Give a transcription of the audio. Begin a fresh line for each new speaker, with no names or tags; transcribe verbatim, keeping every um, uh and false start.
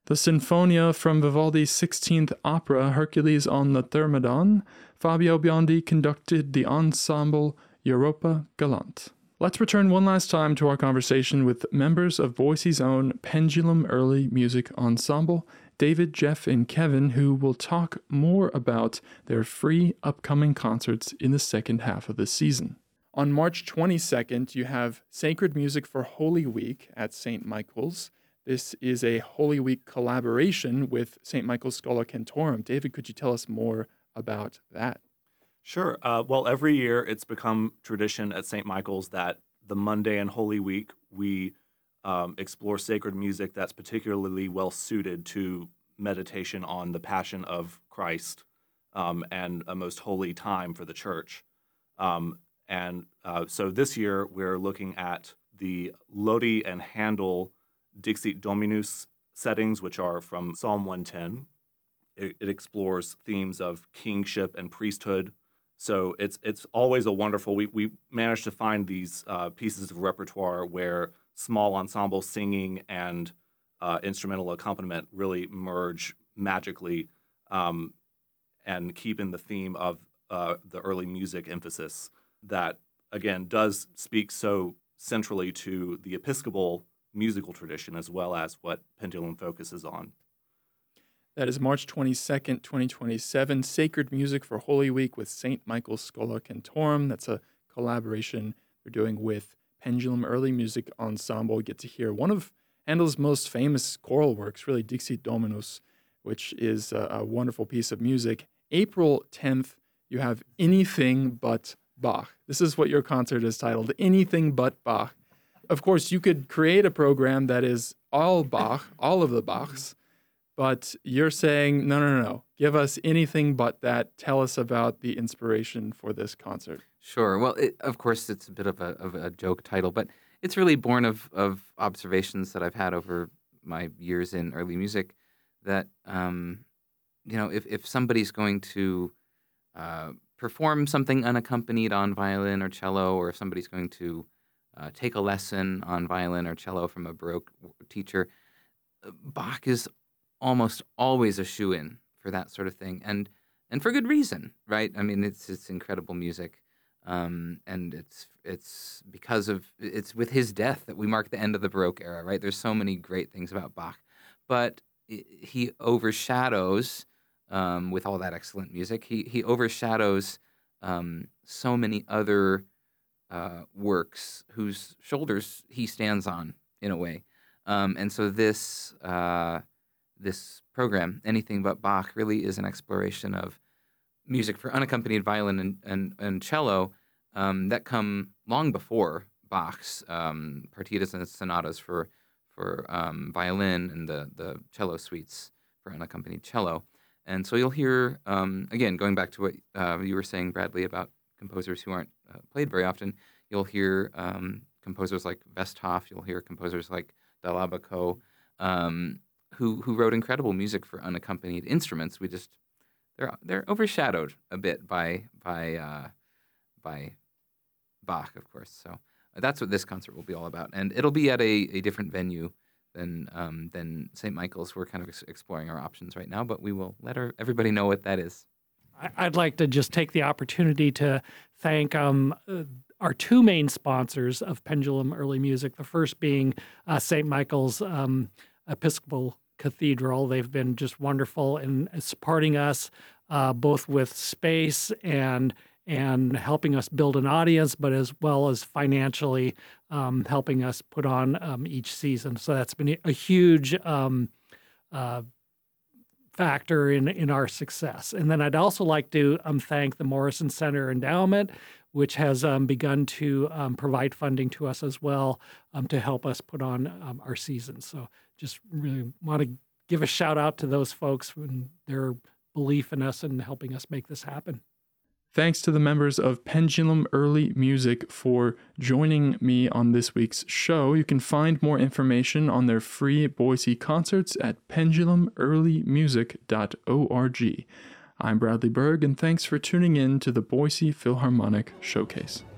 The Sinfonia from Vivaldi's sixteenth opera, Hercules on the Thermidon, Fabio Biondi conducted the ensemble Europa Galante. Let's return one last time to our conversation with members of Boise's own Pendulum Early Music Ensemble, David, Jeff, and Kevin, who will talk more about their free upcoming concerts in the second half of the season. On March twenty-second, you have Sacred Music for Holy Week at Saint Michael's. This is a Holy Week collaboration with Saint Michael's Schola Cantorum. David, could you tell us more about that?
Sure. Uh, well, every year it's become tradition at Saint Michael's that the Monday in Holy Week we um, explore sacred music that's particularly well suited to meditation on the Passion of Christ um, and a most holy time for the church. Um, and uh, so this year we're looking at the Lodi and Handel Dixit Dominus settings, which are from Psalm one ten. It, it explores themes of kingship and priesthood. So it's it's always a wonderful. We we managed to find these uh, pieces of repertoire where small ensemble singing and uh, instrumental accompaniment really merge magically, um, and keep in the theme of uh, the early music emphasis that again does speak so centrally to the Episcopal musical tradition as well as what Pendulum focuses on.
That is March twenty-second, twenty twenty-seven, Sacred Music for Holy Week with Saint Michael's Schola Cantorum. That's a collaboration we're doing with Pendulum Early Music Ensemble. We get to hear one of Handel's most famous choral works, really, Dixit Dominus, which is a, a wonderful piece of music. April tenth, you have Anything But Bach. This is what your concert is titled, Anything But Bach. Of course, you could create a program that is all Bach, all of the Bachs, but you're saying, no, no, no, no. Give us anything but that. Tell us about the inspiration for this concert.
Sure. Well, it, of course, it's a bit of a, of a joke title, but it's really born of, of observations that I've had over my years in early music that, um, you know, if, if somebody's going to uh, perform something unaccompanied on violin or cello, or if somebody's going to Uh, take a lesson on violin or cello from a Baroque teacher, Bach is almost always a shoo-in for that sort of thing, and and for good reason, right? I mean, it's it's incredible music, um, and it's it's because of it's with his death that we mark the end of the Baroque era, right? There's so many great things about Bach, but he overshadows um, with all that excellent music. He he overshadows um, so many other Uh, works whose shoulders he stands on in a way, um, and so this uh, this program, Anything But Bach, really is an exploration of music for unaccompanied violin and and, and cello um, that come long before Bach's um, partitas and sonatas for for um, violin and the the cello suites for unaccompanied cello, and so you'll hear um, again going back to what uh, you were saying, Bradley, about composers who aren't uh, played very often. You'll hear um, composers like Westhoff. You'll hear composers like Dall'Abaco, um, who who wrote incredible music for unaccompanied instruments. We just they're they're overshadowed a bit by by uh, by Bach, of course. So that's what this concert will be all about, and it'll be at a, a different venue than um, than Saint Michael's. We're kind of ex- exploring our options right now, but we will let our, everybody know what that is.
I'd like to just take the opportunity to thank um, uh, our two main sponsors of Pendulum Early Music, the first being uh, Saint Michael's um, Episcopal Cathedral. They've been just wonderful in supporting us uh, both with space and and helping us build an audience, but as well as financially um, helping us put on um, each season. So that's been a huge um, uh, factor in, in our success. And then I'd also like to um, thank the Morrison Center Endowment, which has um, begun to um, provide funding to us as well um, to help us put on um, our seasons. So just really want to give a shout out to those folks and their belief in us and helping us make this happen.
Thanks to the members of Pendulum Early Music for joining me on this week's show. You can find more information on their free Boise concerts at pendulum early music dot org. I'm Bradley Berg, and thanks for tuning in to the Boise Philharmonic Showcase.